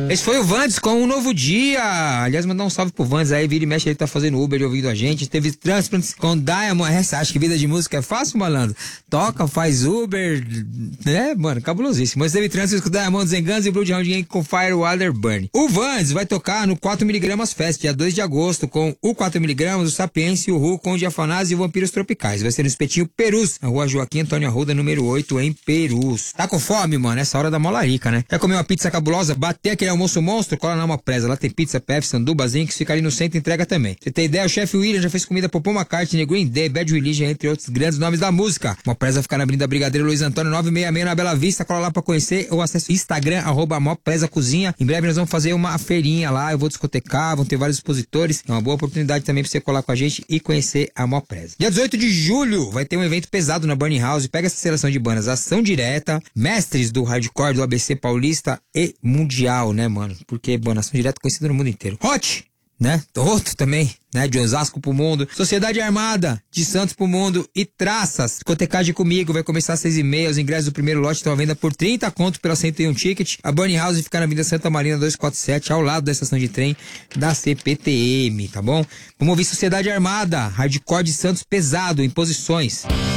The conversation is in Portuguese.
Esse foi o Vandes com Um Novo Dia. Aliás, mandar um salve pro Vandes aí, vira e mexe, ele tá fazendo Uber e ouvindo a gente. Teve Transplants com Diamond. Essa, acho que vida de música é fácil, malandro. Toca, faz Uber, né, mano, cabulosíssimo. Mas teve Transplants com Diamond, Zengans e Bloodhound Gang com Fire, Wilder, Burn. O Vandes vai tocar no 4mg Fest, dia 2 de agosto, com o 4mg, o Sapiência e o Ru, com o Diafanás e o Vampiros Tropicais. Vai ser no Espetinho Perus, na rua Joaquim Antônio Arruda, número 8, em Perus. Tá com fome, mano? Essa hora da molarica, né? Quer comer uma pizza cabulosa? Bater aquele almoço monstro? Cola na Uma Presa. Lá tem pizza, PF, Sanduba, Zinx, fica ali no centro e entrega também. Você tem ideia? O chefe William já fez comida pro Paul McCartney, Green Day, Bad Religion, entre outros grandes nomes da música. Uma Presa fica na Avenida Brigadeiro Luiz Antônio 966 na Bela Vista. Cola lá pra conhecer ou acesse Instagram, @Mopresa Cozinha. Em breve nós vamos fazer uma feirinha lá, eu vou discotecar, vão ter vários expositores. É uma boa oportunidade também pra você colar com a gente e conhecer a Mopresa. Dia 18 de julho vai ter um evento pesado na Burning House. Pega essa seleção de bandas, Ação Direta, mestres do hardcore do ABC paulista e mundial, né, mano? Porque, mano, Ação Direta é conhecida no mundo inteiro. Hot, né? Outro também, né? De Osasco pro mundo. Sociedade Armada, de Santos pro mundo. E Traças. Discotecagem comigo, vai começar às 6h30. Os ingressos do primeiro lote estão à venda por 30 conto pela 101 Ticket. A Burning House fica na Avenida Santa Marina 247, ao lado da estação de trem da CPTM, tá bom? Vamos ouvir Sociedade Armada, hardcore de Santos pesado, em posições.